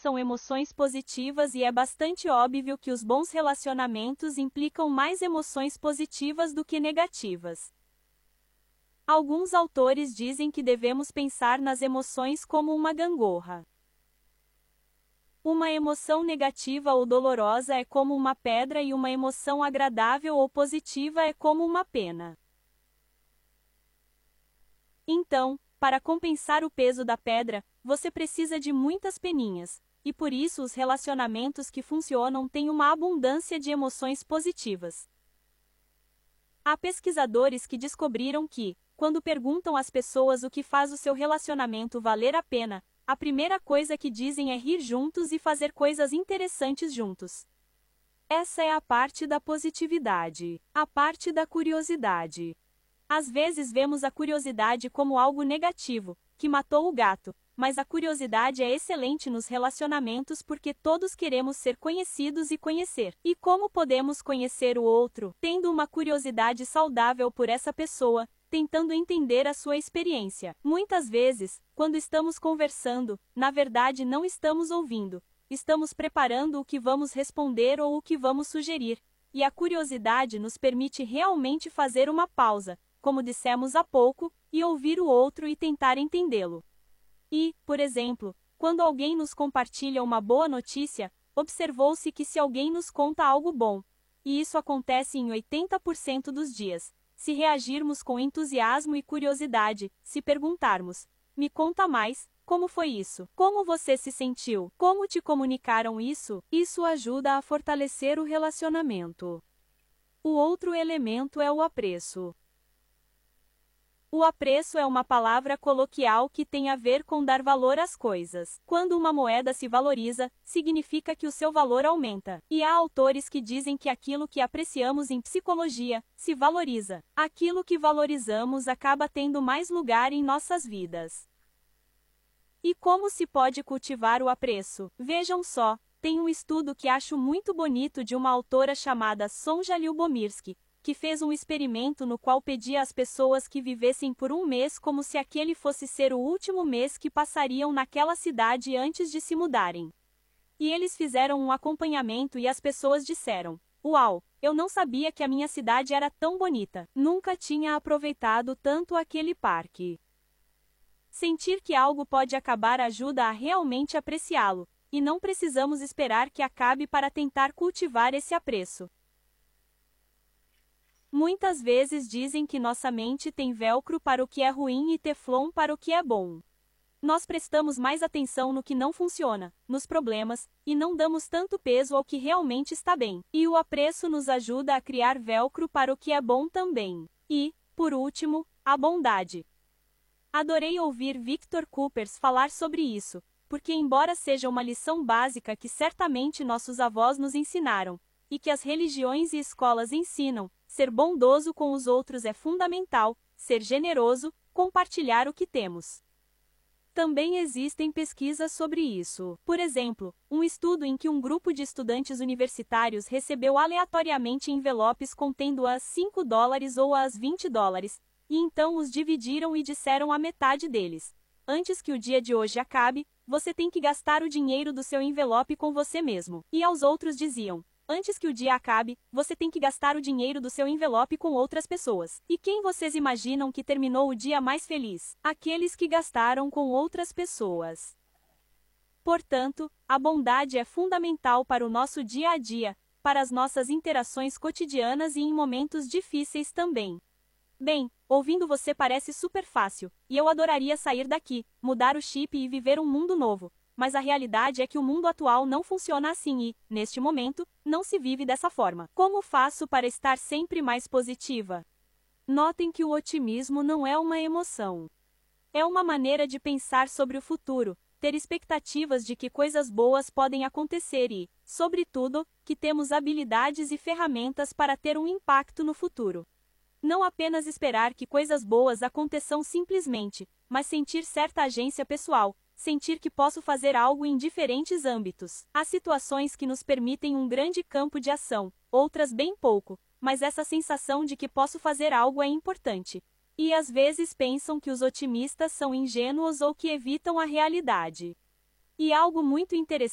são emoções positivas e é bastante óbvio que os bons relacionamentos implicam mais emoções positivas do que negativas. Alguns autores dizem que devemos pensar nas emoções como uma gangorra. Uma emoção negativa ou dolorosa é como uma pedra e uma emoção agradável ou positiva é como uma pena. Então, para compensar o peso da pedra, você precisa de muitas peninhas, e por isso os relacionamentos que funcionam têm uma abundância de emoções positivas. Há pesquisadores que descobriram que, quando perguntam às pessoas o que faz o seu relacionamento valer a pena, a primeira coisa que dizem é rir juntos e fazer coisas interessantes juntos. Essa é a parte da positividade, a parte da curiosidade. Às vezes vemos a curiosidade como algo negativo, que matou o gato, mas a curiosidade é excelente nos relacionamentos porque todos queremos ser conhecidos e conhecer. E como podemos conhecer o outro? Tendo uma curiosidade saudável por essa pessoa, tentando entender a sua experiência. Muitas vezes, quando estamos conversando, na verdade não estamos ouvindo. Estamos preparando o que vamos responder ou o que vamos sugerir. E a curiosidade nos permite realmente fazer uma pausa, como dissemos há pouco, e ouvir o outro e tentar entendê-lo. E, por exemplo, quando alguém nos compartilha uma boa notícia, observou-se que se alguém nos conta algo bom, e isso acontece em 80% dos dias, se reagirmos com entusiasmo e curiosidade, se perguntarmos, me conta mais, como foi isso? Como você se sentiu? Como te comunicaram isso? Isso ajuda a fortalecer o relacionamento. O outro elemento é o apreço. O apreço é uma palavra coloquial que tem a ver com dar valor às coisas. Quando uma moeda se valoriza, significa que o seu valor aumenta. E há autores que dizem que aquilo que apreciamos em psicologia se valoriza. Aquilo que valorizamos acaba tendo mais lugar em nossas vidas. E como se pode cultivar o apreço? Vejam só, tem um estudo que acho muito bonito de uma autora chamada Sonja Lyubomirsky, que fez um experimento no qual pedia às pessoas que vivessem por um mês como se aquele fosse ser o último mês que passariam naquela cidade antes de se mudarem. E eles fizeram um acompanhamento e as pessoas disseram, uau, eu não sabia que a minha cidade era tão bonita, nunca tinha aproveitado tanto aquele parque. Sentir que algo pode acabar ajuda a realmente apreciá-lo, e não precisamos esperar que acabe para tentar cultivar esse apreço. Muitas vezes dizem que nossa mente tem velcro para o que é ruim e teflon para o que é bom. Nós prestamos mais atenção no que não funciona, nos problemas, e não damos tanto peso ao que realmente está bem. E o apreço nos ajuda a criar velcro para o que é bom também. E, por último, a bondade. Adorei ouvir Victor Coopers falar sobre isso, porque embora seja uma lição básica que certamente nossos avós nos ensinaram, e que as religiões e escolas ensinam, ser bondoso com os outros é fundamental, ser generoso, compartilhar o que temos. Também existem pesquisas sobre isso. Por exemplo, um estudo em que um grupo de estudantes universitários recebeu aleatoriamente envelopes contendo as $5 ou as $20, e então os dividiram e disseram à metade deles: antes que o dia de hoje acabe, você tem que gastar o dinheiro do seu envelope com você mesmo. E aos outros diziam: antes que o dia acabe, você tem que gastar o dinheiro do seu envelope com outras pessoas. E quem vocês imaginam que terminou o dia mais feliz? Aqueles que gastaram com outras pessoas. Portanto, a bondade é fundamental para o nosso dia a dia, para as nossas interações cotidianas e em momentos difíceis também. Bem, ouvindo você parece super fácil, e eu adoraria sair daqui, mudar o chip e viver um mundo novo. Mas a realidade é que o mundo atual não funciona assim e, neste momento, não se vive dessa forma. Como faço para estar sempre mais positiva? Notem que o otimismo não é uma emoção. É uma maneira de pensar sobre o futuro, ter expectativas de que coisas boas podem acontecer e, sobretudo, que temos habilidades e ferramentas para ter um impacto no futuro. Não apenas esperar que coisas boas aconteçam simplesmente, mas sentir certa agência pessoal, sentir que posso fazer algo em diferentes âmbitos. Há situações que nos permitem um grande campo de ação, outras bem pouco, mas essa sensação de que posso fazer algo é importante. E às vezes pensam que os otimistas são ingênuos ou que evitam a realidade. E algo muito interessante